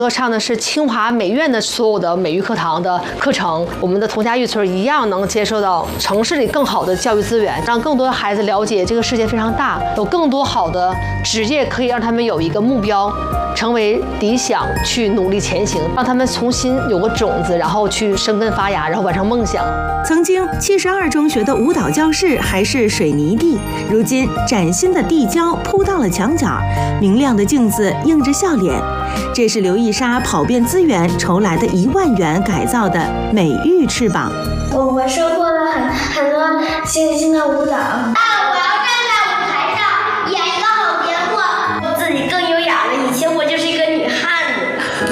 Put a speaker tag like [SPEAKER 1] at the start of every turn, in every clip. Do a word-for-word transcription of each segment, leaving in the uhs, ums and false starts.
[SPEAKER 1] 歌上的是清华美院的所有的美育课堂的课程，我们的佟家峪村一样能接受到城市里更好的教育资源，让更多的孩子了解这个世界非常大，有更多好的职业可以让他们有一个目标，成为理想去努力前行，让他们重新有个种子，然后去生根发芽，然后完成梦想。
[SPEAKER 2] 曾经七十二中学的舞蹈教室还是水泥地，如今崭新的地胶铺到了墙角，明亮的镜子映着笑脸。这是刘亦莎跑遍资源筹来的一万元改造的美育翅膀。
[SPEAKER 3] 我我收获了很很多新兴的舞蹈。啊，我要站在舞台上演一个好节目，我自己更优雅了。以前我就是一个女汉子。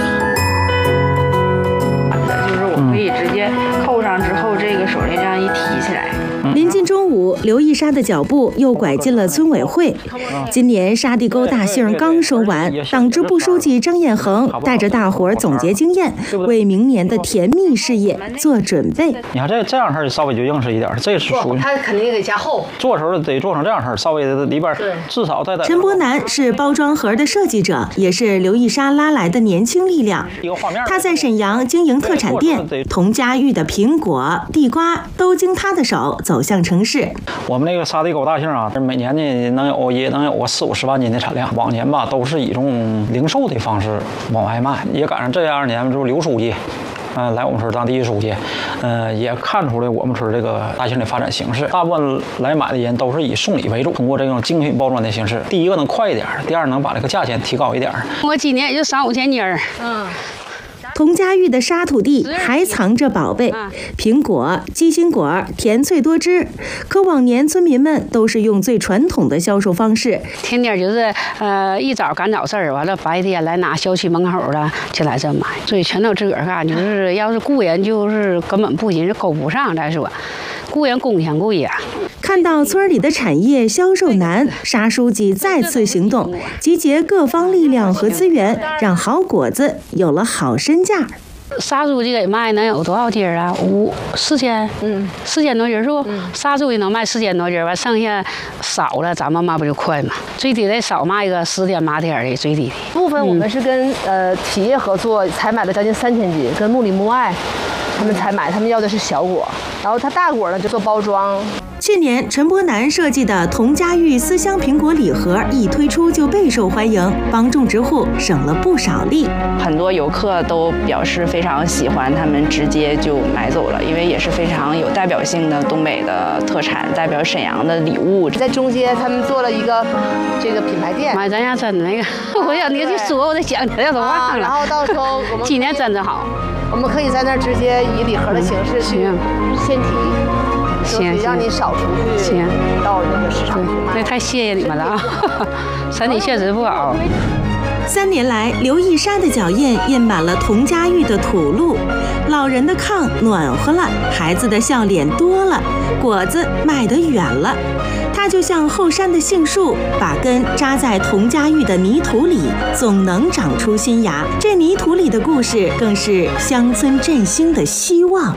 [SPEAKER 4] 就是我可以直接扣上之后，这个手链这样一提起来。
[SPEAKER 2] 临近中午，刘亦莎的脚步又拐进了村委会。今年沙地沟大杏刚收完，党支部书记张彦恒带着大伙儿总结经验，为明年的甜蜜事业做准备。
[SPEAKER 5] 你看这这样式儿稍微就硬实一点，这是属于
[SPEAKER 1] 它肯定得加厚，
[SPEAKER 5] 做的时候得做成这样式儿，稍微的里边至少再。
[SPEAKER 2] 陈伯南是包装盒的设计者，也是刘亦莎拉来的年轻力量。他在沈阳经营特产店，佟家峪的苹果、地瓜都经他的手走向城市。
[SPEAKER 5] 我们那个沙地沟大杏啊，每年呢能有也能有个四五十万斤的产量。往年吧都是以一种零售的方式往外卖，也赶上这二年就是刘书记，嗯、呃，来我们村当第一书记，嗯、呃，也看出来我们村这个大杏的发展形势。大部分来买的人都是以送礼为主，通过这种精品包装的形式，第一个能快一点，第二能把这个价钱提高一点。
[SPEAKER 4] 我今年也就三五千斤儿，嗯。
[SPEAKER 2] 佟家峪的沙土地还藏着宝贝，苹果、鸡心果，甜脆多汁。可往年村民们都是用最传统的销售方式，
[SPEAKER 4] 天天就是呃一早赶早事儿，完了白天来拿小区门口的就来这买，所以全都自个儿干。就是要是雇人，就是根本不行，是够不上。再说，雇人工钱贵呀。
[SPEAKER 2] 看到村里的产业销售难，沙书记再次行动，集结各方力量和资源，让好果子有了好身价。
[SPEAKER 4] 沙书记给卖能有多少斤啊？五四千，嗯，四千多斤是不？嗯，沙书记能卖四千多斤，完剩下少了，咱们卖不就快吗？最低得少卖个十天八天的，最低的。
[SPEAKER 1] 部分我们是跟、嗯、呃企业合作，采买了将近三千斤，跟木里木爱他们采买，他们要的是小果，然后他大果呢就做包装。
[SPEAKER 2] 去年陈伯南设计的佟家峪思乡苹果礼盒一推出就备受欢迎，帮种植户省了不少力。
[SPEAKER 6] 很多游客都表示非常喜欢，他们直接就买走了，因为也是非常有代表性的东北的特产，代表沈阳的礼物。
[SPEAKER 1] 在中街，他们做了一个这个品牌店。
[SPEAKER 4] 妈，咱家真的那个，我想你一说，我得想起来都忘了、啊。
[SPEAKER 1] 然后到时候我们
[SPEAKER 4] 今年真的好，
[SPEAKER 1] 我们可以在那儿直接以礼盒的形式去现提。行，让你少出去，行，到那个市场去卖。
[SPEAKER 4] 那太谢谢你们了啊！身体确实不好。
[SPEAKER 2] 三年来，刘亦莎的脚印印满了佟家峪的土路，老人的炕暖和了，孩子的笑脸多了，果子卖得远了。它就像后山的杏树，把根扎在佟家峪的泥土里，总能长出新芽。这泥土里的故事，更是乡村振兴的希望。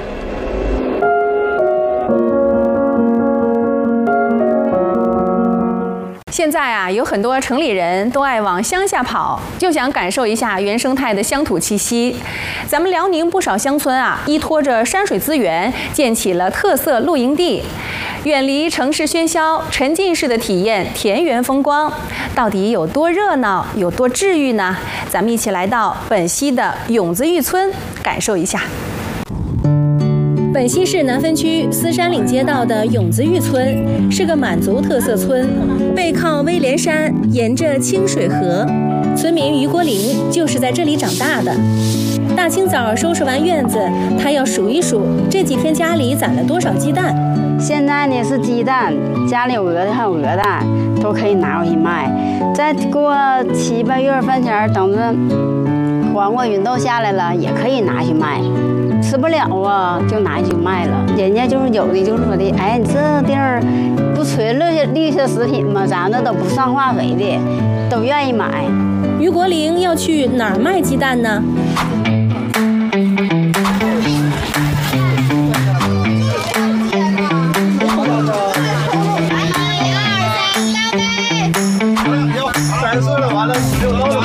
[SPEAKER 7] 现在啊，有很多城里人都爱往乡下跑，就想感受一下原生态的乡土气息。咱们辽宁不少乡村啊，依托着山水资源，建起了特色露营地，远离城市喧嚣，沉浸式的体验田园风光。到底有多热闹，有多治愈呢？咱们一起来到本溪的永子峪村，感受一下。本溪市南分区思山岭街道的永子峪村是个满族特色村，背靠威廉山，沿着清水河。村民于国林就是在这里长大的。大清早收拾完院子，他要数一数这几天家里攒了多少鸡蛋。
[SPEAKER 8] 现在呢是鸡蛋，家里有鹅的还有鹅蛋，都可以拿回去卖。再过七八月份前，等着黄瓜、芸豆下来了，也可以拿去卖。吃不了啊，就拿去卖了。人家就是有的就是说的，哎，你这地儿不纯绿绿色食品吗？咱这都不上化肥的，都愿意买。
[SPEAKER 7] 于国林要去哪儿卖鸡蛋呢？